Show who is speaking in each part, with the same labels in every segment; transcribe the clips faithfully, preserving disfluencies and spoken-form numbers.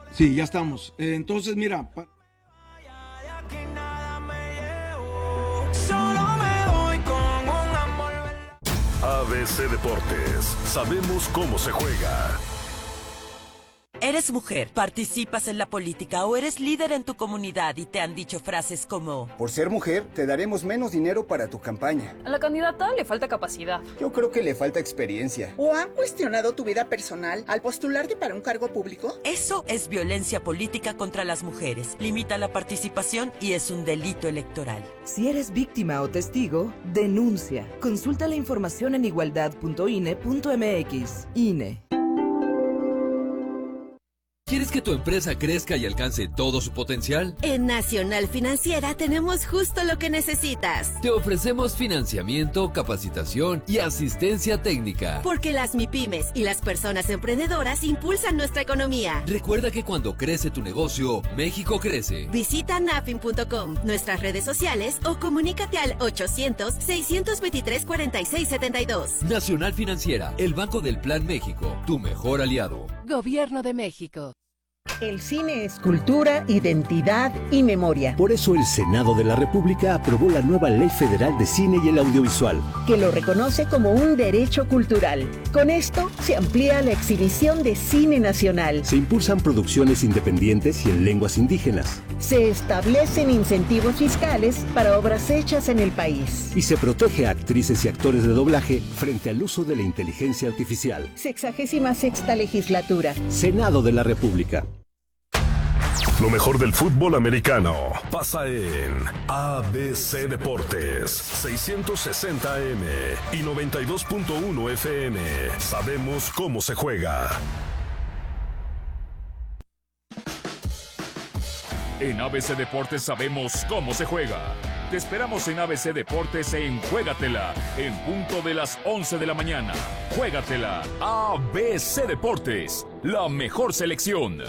Speaker 1: Sí, ya estamos. Eh, entonces, mira, pa-
Speaker 2: A B C Deportes, sabemos cómo se juega.
Speaker 3: ¿Eres mujer, participas en la política o eres líder en tu comunidad y te han dicho frases como:
Speaker 4: por ser mujer, te daremos menos dinero para tu campaña?
Speaker 5: A la candidata le falta capacidad.
Speaker 4: Yo creo que le falta experiencia.
Speaker 6: ¿O han cuestionado tu vida personal al postularte para un cargo público?
Speaker 3: Eso es violencia política contra las mujeres. Limita la participación y es un delito electoral.
Speaker 7: Si eres víctima o testigo, denuncia. Consulta la información en igualdad punto I N E punto M X. I N E.
Speaker 8: ¿Quieres que tu empresa crezca y alcance todo su potencial?
Speaker 9: En Nacional Financiera tenemos justo lo que necesitas.
Speaker 8: Te ofrecemos financiamiento, capacitación y asistencia técnica.
Speaker 9: Porque las MIPYMES y las personas emprendedoras impulsan nuestra economía.
Speaker 8: Recuerda que cuando crece tu negocio, México crece.
Speaker 9: Visita nafin punto com, nuestras redes sociales o comunícate al ochocientos, seiscientos veintitrés, cuarenta y seis setenta y dos.
Speaker 8: Nacional Financiera, el Banco del Plan México, tu mejor aliado.
Speaker 10: Gobierno de México.
Speaker 11: El cine es cultura, identidad y memoria.
Speaker 12: Por eso el Senado de la República aprobó la nueva Ley Federal de Cine y el Audiovisual,
Speaker 11: que lo reconoce como un derecho cultural. Con esto se amplía la exhibición de cine nacional.
Speaker 12: Se impulsan producciones independientes y en lenguas indígenas.
Speaker 11: Se establecen incentivos fiscales para obras hechas en el país.
Speaker 12: Y se protege a actrices y actores de doblaje frente al uso de la inteligencia artificial.
Speaker 11: Sexagésima sexta legislatura.
Speaker 12: Senado de la República.
Speaker 2: Lo mejor del fútbol americano pasa en A B C Deportes, seiscientos sesenta A M y noventa y dos punto uno F M. Sabemos cómo se juega.
Speaker 13: En A B C Deportes sabemos cómo se juega. Te esperamos en A B C Deportes en Juégatela, en punto de las once de la mañana. Juégatela, A B C Deportes, la mejor selección.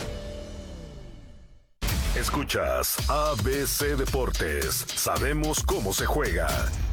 Speaker 2: Escuchas A B C Deportes. Sabemos cómo se juega.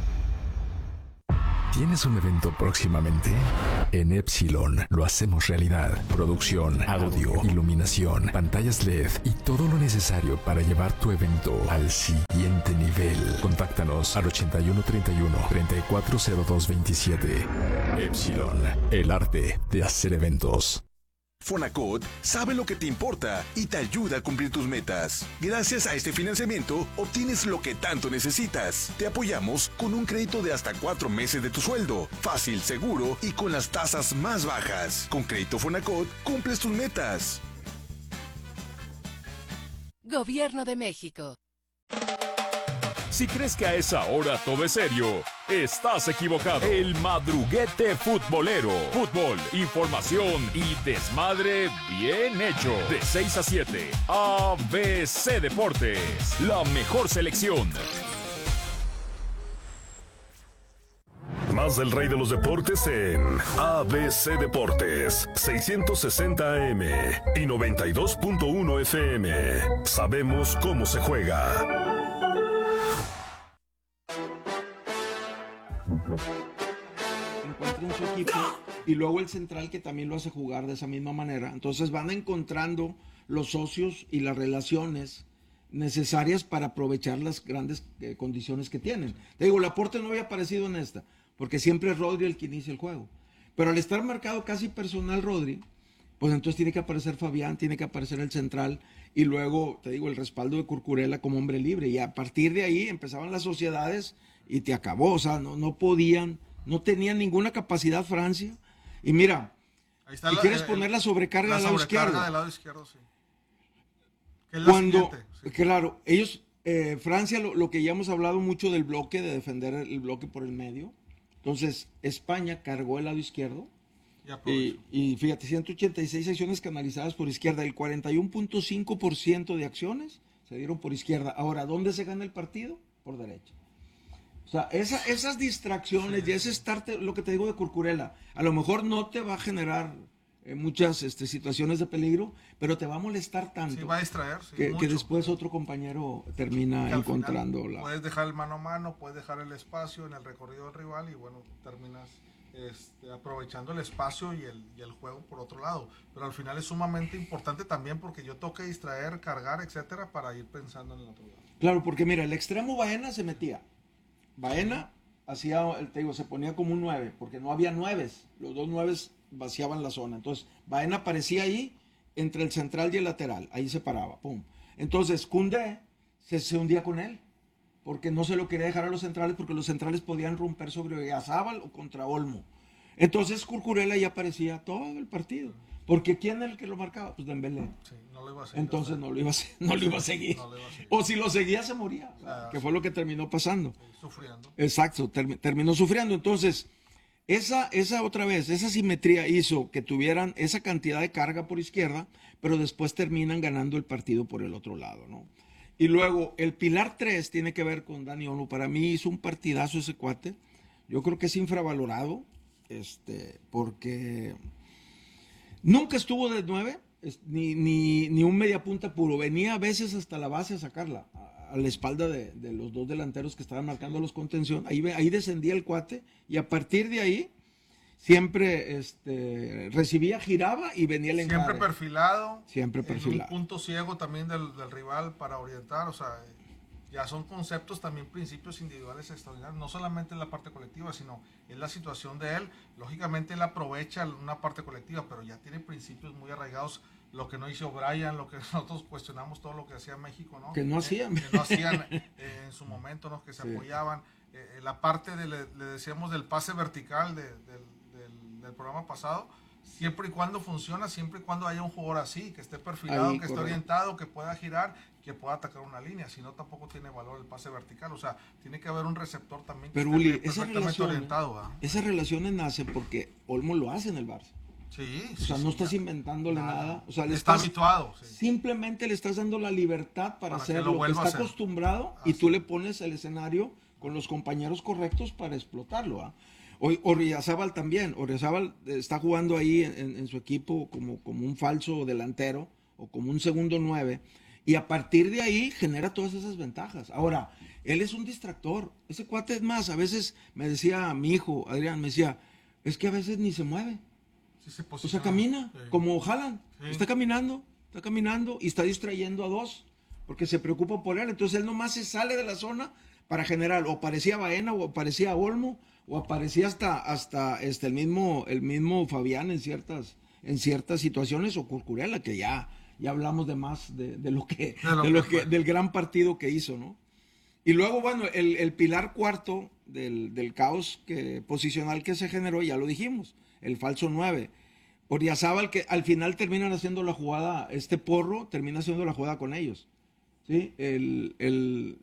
Speaker 14: ¿Tienes un evento próximamente? En Epsilon lo hacemos realidad. Producción, audio, iluminación, pantallas L E D y todo lo necesario para llevar tu evento al siguiente nivel. Contáctanos al ochenta y uno treinta y uno, treinta y cuatro cero dos veintisiete. Epsilon, el arte de hacer eventos.
Speaker 15: Fonacot sabe lo que te importa y te ayuda a cumplir tus metas. Gracias a este financiamiento, obtienes lo que tanto necesitas. Te apoyamos con un crédito de hasta cuatro meses de tu sueldo. Fácil, seguro y con las tasas más bajas. Con Crédito Fonacot, cumples tus metas.
Speaker 10: Gobierno de México.
Speaker 13: Si crees que a esa hora todo es serio, estás equivocado. El madruguete futbolero. Fútbol, información y desmadre bien hecho. De seis a siete, A B C Deportes, la mejor selección.
Speaker 2: Más del rey de los deportes en A B C Deportes, seiscientos sesenta A M y noventa y dos punto uno F M. Sabemos cómo se juega.
Speaker 1: Encuentra en su equipo y luego el central que también lo hace jugar de esa misma manera. Entonces van encontrando los socios y las relaciones necesarias para aprovechar las grandes eh, condiciones que tienen. Te digo, Laporte no había aparecido en esta, porque siempre es Rodri el que inicia el juego. Pero al estar marcado casi personal Rodri, pues entonces tiene que aparecer Fabián, tiene que aparecer el central y luego, te digo, el respaldo de Curcurella como hombre libre. Y a partir de ahí empezaban las sociedades y te acabó. O sea, no, no podían, no tenían ninguna capacidad Francia. Y mira, si la, quieres eh, poner la sobrecarga, la del, lado izquierdo,
Speaker 16: del lado izquierdo. Sí.
Speaker 1: Que es cuando, sí. Claro, ellos, eh, Francia, lo, lo que ya hemos hablado mucho del bloque, de defender el bloque por el medio. Entonces, España cargó el lado izquierdo. Y, y fíjate, ciento ochenta y seis acciones canalizadas por izquierda, el cuarenta y uno punto cinco por ciento de acciones se dieron por izquierda. Ahora, ¿dónde se gana el partido? Por derecha. O sea, esa, esas distracciones sí. y ese estarte, lo que te digo de Curcurella, a lo mejor no te va a generar eh, muchas este, situaciones de peligro, pero te va a molestar tanto.
Speaker 16: Sí, va a distraer. Sí,
Speaker 1: que, que después otro compañero termina encontrando la...
Speaker 16: Puedes dejar el mano a mano, puedes dejar el espacio en el recorrido del rival y bueno, terminas este, aprovechando el espacio y el, y el juego por otro lado. Pero al final es sumamente importante también porque yo tengo que distraer, cargar, etcétera, para ir pensando en el otro lado.
Speaker 1: Claro, porque mira, el extremo Baena se metía. Baena hacía, te digo, se ponía como un nueve, porque no había nueves. Los dos nueves vaciaban la zona. Entonces, Baena aparecía ahí entre el central y el lateral. Ahí se paraba, pum. Entonces, Koundé se, se hundía con él, porque no se lo quería dejar a los centrales, porque los centrales podían romper sobre Oyarzábal o contra Olmo. Entonces, Cucurella ya aparecía todo el partido. Porque ¿quién era el que lo marcaba? Pues Dembélé.
Speaker 16: Sí, no lo iba a seguir.
Speaker 1: Entonces no lo iba a, no lo iba a seguir. No lo iba a seguir. O si lo seguía se moría, ah, que fue lo que terminó pasando.
Speaker 16: Sí, sufriendo.
Speaker 1: Exacto, ter, terminó sufriendo. Entonces, esa, esa otra vez, esa simetría hizo que tuvieran esa cantidad de carga por izquierda, pero después terminan ganando el partido por el otro lado, ¿no? Y luego, el pilar tres tiene que ver con Dani Olmo. Para mí hizo un partidazo ese cuate. Yo creo que es infravalorado, este, porque nunca estuvo de nueve, ni, ni, ni un mediapunta puro. Venía a veces hasta la base a sacarla, a, a la espalda de, de los dos delanteros que estaban marcando los contención. Ahí, ahí descendía el cuate y a partir de ahí siempre este, recibía, giraba y venía el encargue.
Speaker 16: Siempre perfilado.
Speaker 1: Siempre perfilado.
Speaker 16: En un punto ciego también del, del rival para orientar, o sea, ya son conceptos también, principios individuales extraordinarios, no solamente en la parte colectiva, sino en la situación de él. Lógicamente él aprovecha una parte colectiva, pero ya tiene principios muy arraigados, lo que no hizo Brian, lo que nosotros cuestionamos, todo lo que hacía México, ¿no?
Speaker 1: Que no hacían.
Speaker 16: Eh, que no hacían eh, en su momento, ¿no? Que se
Speaker 1: sí.
Speaker 16: apoyaban. Eh, la parte, de, le, le decíamos, del pase vertical de, del, del, del programa pasado, siempre y cuando funciona, siempre y cuando haya un jugador así, que esté perfilado, Ahí, que correcto. esté orientado, que pueda girar, que pueda atacar una línea, si no tampoco tiene valor el pase vertical, o sea, tiene que haber un receptor también que
Speaker 1: Pero,
Speaker 16: esté
Speaker 1: Uli,
Speaker 16: perfectamente
Speaker 1: esa
Speaker 16: orientado. ¿verdad?
Speaker 1: Esas relaciones nacen porque Olmo lo hace en el Barça.
Speaker 16: Sí,
Speaker 1: o sea,
Speaker 16: sí,
Speaker 1: no
Speaker 16: sí,
Speaker 1: estás
Speaker 16: ya.
Speaker 1: inventándole nada, nada. O sea, le
Speaker 16: está
Speaker 1: estás,
Speaker 16: habituado. Sí.
Speaker 1: Simplemente le estás dando la libertad para, para hacer lo, lo que está acostumbrado
Speaker 16: Así.
Speaker 1: y tú le pones el escenario con los compañeros correctos para explotarlo. ¿eh? Oyarzábal también. Oyarzábal está jugando ahí en, en su equipo como, como un falso delantero o como un segundo nueve. Y a partir de ahí genera todas esas ventajas. Ahora, él es un distractor. Ese cuate es más, a veces me decía mi hijo, Adrián, me decía, es que a veces ni se mueve.
Speaker 16: Sí se
Speaker 1: o sea, camina,
Speaker 16: sí.
Speaker 1: como Haaland.
Speaker 16: Sí.
Speaker 1: Está caminando, está caminando y está distrayendo a dos, porque se preocupa por él. Entonces él nomás se sale de la zona para generar, o parecía Baena, o parecía Olmo, o aparecía hasta, hasta este, el, mismo, el mismo Fabián en ciertas, en ciertas situaciones, o Cucurella, que ya... Ya hablamos de más de, de lo que, de lo de lo que, que del gran partido que hizo, ¿no? Y luego, bueno, el, el pilar cuarto del, del caos que, posicional que se generó, ya lo dijimos, el falso nueve. Oyarzábal, que al final terminan haciendo la jugada, este Porro termina haciendo la jugada con ellos, ¿sí? El, el,